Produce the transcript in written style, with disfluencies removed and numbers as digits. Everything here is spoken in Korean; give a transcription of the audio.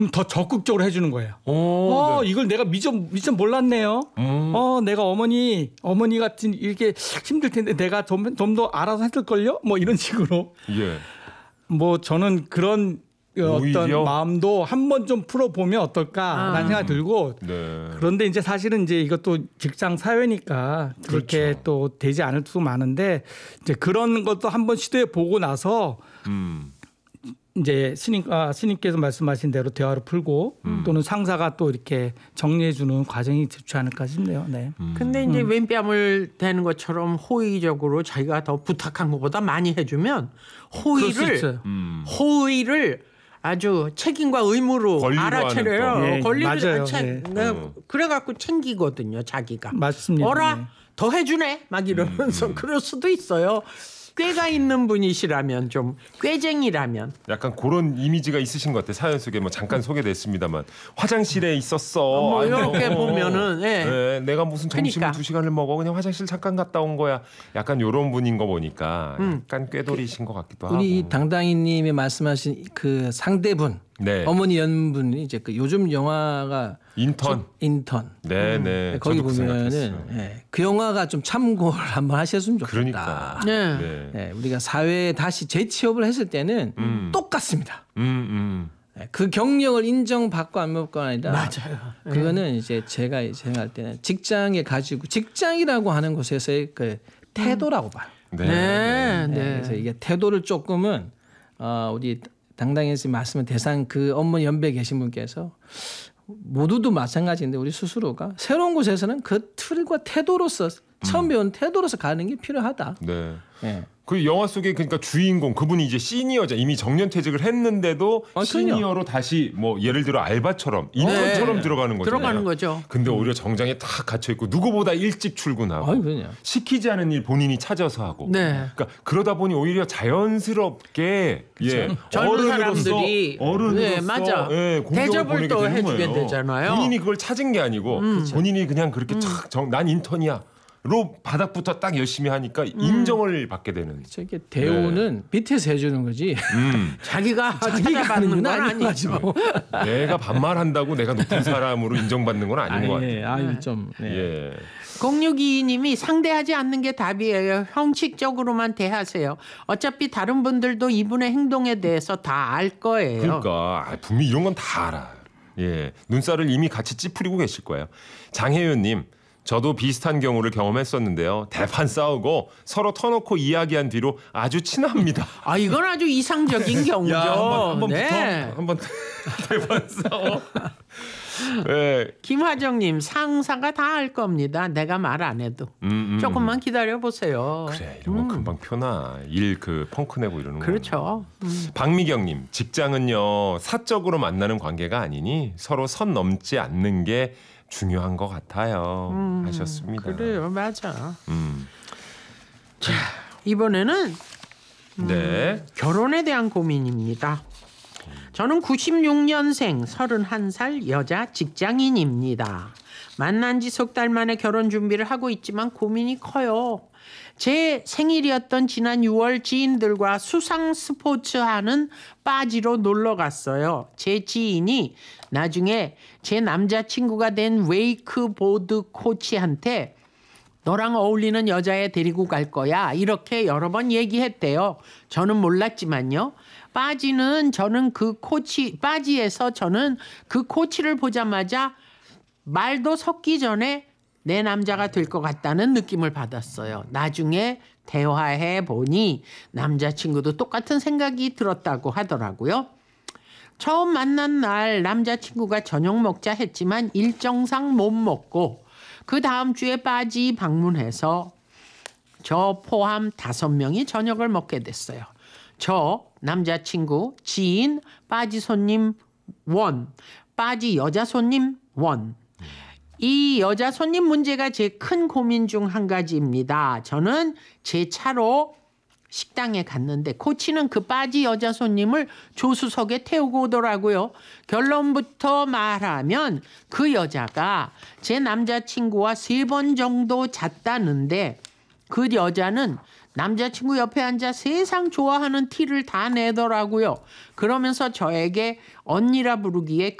더 적극적으로 해주는 거예요. 네. 이걸 내가 미처 몰랐네요. 내가 어머니 같은 이렇게 힘들 텐데 내가 좀 더 알아서 했을걸요? 뭐 이런 식으로. 예. 뭐 저는 그런 어떤 오히려? 마음도 한번 좀 풀어보면 어떨까라는 생각이 들고. 네. 그런데 이제 사실은 이제 이것도 직장 사회니까 그렇게 그렇죠. 또 되지 않을 수도 많은데 이제 그런 것도 한번 시도해 보고 나서 이제 스님께서 말씀하신 대로 대화를 풀고 또는 상사가 또 이렇게 정리해 주는 과정이 좋지 않을까 싶네요. 네. 근데 이제 왼뺨을 대는 것처럼 호의적으로 자기가 더 부탁한 것보다 많이 해주면 그럴 수 있어요. 호의를 아주 책임과 의무로 권리로 알아차려요. 하는 또. 네, 권리를 맞아요. 그래갖고 챙기거든요. 자기가. 맞습니다. 어라 네. 더 해주네 막 이러면서 그럴 수도 있어요. 꾀가 있는 분이시라면 좀 꾀쟁이라면. 약간 그런 이미지가 있으신 것 같아요. 사연 속에 뭐 잠깐 소개됐습니다만 화장실에 있었어. 뭐 이렇게 아니면 보면은 예. 내가 무슨 점심을 그러니까. 2시간을 먹어 그냥 화장실 잠깐 갔다 온 거야. 약간 이런 분인 거 보니까 약간 꾀돌이신 것 같기도 하고. 우리 당당이님이 말씀하신 그 상대분 네. 어머니 연분이 이제 그 요즘 영화가 인턴. 네네. 거기 저도 그 보면은 생각했어요. 그 영화가 좀 참고를 한번 하셨으면 좋겠다. 그러니까. 네. 네. 우리가 사회에 다시 재취업을 했을 때는 똑같습니다. 그 경력을 인정받고 안 받고가 아니라 맞아요. 그거는 이제 제가 생각할 때는 직장에 가지고 직장이라고 하는 곳에서의 그 태도라고 봐요. 네. 그래서 이게 태도를 조금은 우리 당당에서 말씀을 대상 그 업무 연배에 계신 분께서 모두도 마찬가지인데 우리 스스로가 새로운 곳에서는 그 틀과 태도로서 처음 배운 태도로서 가는 게 필요하다. 네. 네. 그 영화 속에 그러니까 주인공 그분이 이제 시니어자 이미 정년퇴직을 했는데도 시니어로 다시 뭐 예를 들어 알바처럼 인턴처럼 들어가는 거죠. 들어가는 거죠. 근데 오히려 정장에 딱 갇혀 있고 누구보다 일찍 출근하고 그냥. 시키지 않은 일 본인이 찾아서 하고. 네. 그러니까 그러다 보니 오히려 자연스럽게 젊은 사람들이 어른으로서 네, 맞아. 공경을 대접을 보내게 또 되는 해주게 거예요. 되잖아요. 본인이 그걸 찾은 게 아니고 본인이 그냥 그렇게 난 인턴이야. 로 바닥부터 딱 열심히 하니까 인정을 받게 되는. 저게 대우는 밑에서 해주는 거지. 자기가 자기가 찾아받는 건 아니고 아니죠. 내가 반말한다고 내가 높은 사람으로 인정받는 건 아닌 것 같아요. 좀. 네. 예. 0622님이 상대하지 않는 게 답이에요. 형식적으로만 대하세요. 어차피 다른 분들도 이분의 행동에 대해서 다 알 거예요. 그러니까 분명히 이런 건 다 알아. 예, 눈살을 이미 같이 찌푸리고 계실 거예요. 장혜윤님. 저도 비슷한 경우를 경험했었는데요. 대판 싸우고 서로 터놓고 이야기한 뒤로 아주 친합니다. 이건 아주 이상적인 경우죠. 한번 네. 한번 대판 싸워. 네. 김화정님 상사가 다 알 겁니다. 내가 말 안 해도 조금만 기다려 보세요. 그래 이런 거 금방 표나 일 그 펑크 내고 이러는 거. 그렇죠. 박미경님 직장은요 사적으로 만나는 관계가 아니니 서로 선 넘지 않는 게 중요한 것 같아요. 하셨습니다. 그래요, 맞아. 자 이번에는 네. 결혼에 대한 고민입니다. 저는 96년생 31살 여자 직장인입니다. 만난 지 석 달 만에 결혼 준비를 하고 있지만 고민이 커요. 제 생일이었던 지난 6월 지인들과 수상 스포츠 하는 빠지로 놀러 갔어요. 제 지인이 나중에 제 남자친구가 된 웨이크보드 코치한테 너랑 어울리는 여자애 데리고 갈 거야. 이렇게 여러 번 얘기했대요. 저는 몰랐지만요. 빠지에서 저는 그 코치를 보자마자 말도 섞기 전에 내 남자가 될 것 같다는 느낌을 받았어요. 나중에 대화해 보니 남자친구도 똑같은 생각이 들었다고 하더라고요. 처음 만난 날 남자친구가 저녁 먹자 했지만 일정상 못 먹고 그 다음 주에 빠지 방문해서 저 포함 5명이 저녁을 먹게 됐어요. 저, 남자친구, 지인, 빠지 손님 1, 빠지 여자 손님 1. 이 여자 손님 문제가 제 큰 고민 중 한 가지입니다. 저는 제 차로 식당에 갔는데 코치는 그 빠지 여자 손님을 조수석에 태우고 오더라고요. 결론부터 말하면 그 여자가 제 남자친구와 3번 정도 잤다는데 그 여자는 남자친구 옆에 앉아 세상 좋아하는 티를 다 내더라고요. 그러면서 저에게 언니라 부르기에